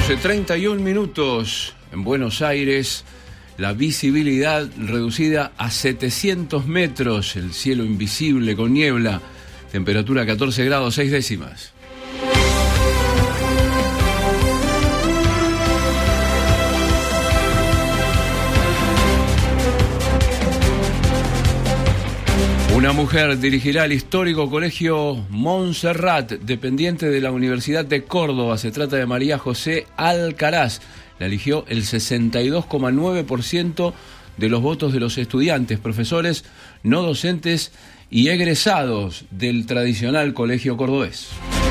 12:31 minutos en Buenos Aires, la visibilidad reducida a 700 metros, el cielo invisible con niebla, temperatura 14 grados 6 décimas. Una mujer dirigirá el histórico colegio Montserrat, dependiente de la Universidad de Córdoba. Se trata de María José Alcaraz. La eligió el 62,9% de los votos de los estudiantes, profesores, no docentes y egresados del tradicional colegio cordobés.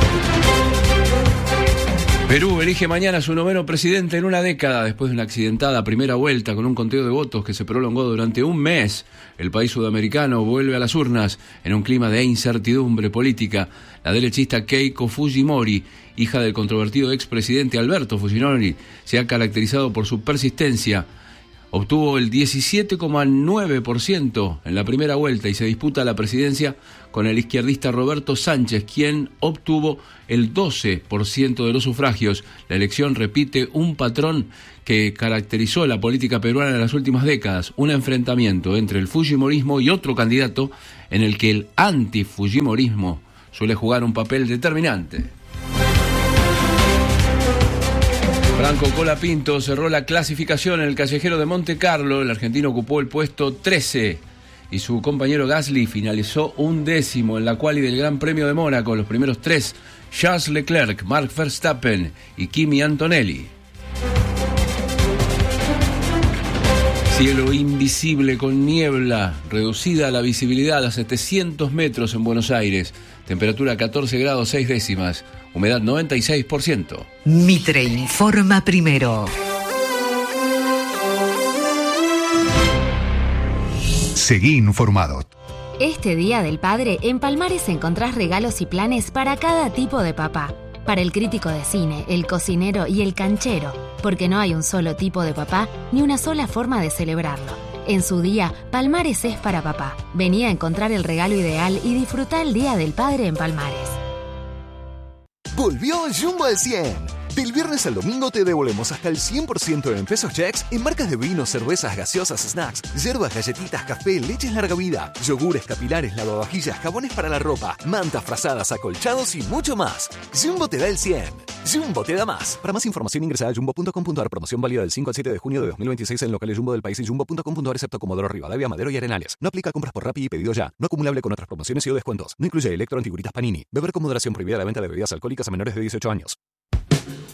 Perú elige mañana a su noveno presidente en una década, después de una accidentada primera vuelta con un conteo de votos que se prolongó durante un mes. El país sudamericano vuelve a las urnas en un clima de incertidumbre política. La derechista Keiko Fujimori, hija del controvertido expresidente Alberto Fujimori, se ha caracterizado por su persistencia. Obtuvo el 17,9% en la primera vuelta y se disputa la presidencia con el izquierdista Roberto Sánchez, quien obtuvo el 12% de los sufragios. La elección repite un patrón que caracterizó la política peruana en las últimas décadas, un enfrentamiento entre el fujimorismo y otro candidato en el que el antifujimorismo suele jugar un papel determinante. Franco Colapinto cerró la clasificación en el callejero de Monte Carlo. El argentino ocupó el puesto 13 y su compañero Gasly finalizó 11º en la quali del Gran Premio de Mónaco. Los primeros tres, Charles Leclerc, Mark Verstappen y Kimi Antonelli. Cielo invisible con niebla, reducida la visibilidad a 700 metros en Buenos Aires. Temperatura 14 grados 6 décimas, humedad 96%. Mitre informa primero. Seguí informado. Este Día del Padre, en Palmares encontrás regalos y planes para cada tipo de papá. Para el crítico de cine, el cocinero y el canchero, porque no hay un solo tipo de papá ni una sola forma de celebrarlo. En su día, Palmares es para papá. Vení a encontrar el regalo ideal y disfrutá el Día del Padre en Palmares. Volvió Jumbo al 100. Del viernes al domingo te devolvemos hasta el 100% en pesos checks en marcas de vinos, cervezas, gaseosas, snacks, yerbas, galletitas, café, leches larga vida, yogures, capilares, lavavajillas, jabones para la ropa, mantas, frazadas, acolchados y mucho más. Jumbo te da el 100. Jumbo te da más. Para más información ingresa a jumbo.com.ar. Promoción válida del 5 al 7 de junio de 2026 en locales Jumbo del país y jumbo.com.ar excepto Comodoro Rivadavia, Madero y Arenales. No aplica compras por Rappi y pedido ya. No acumulable con otras promociones y o descuentos. No incluye electro antiguritas Panini. Beber con moderación. Prohibida la venta de bebidas alcohólicas a menores de 18 años.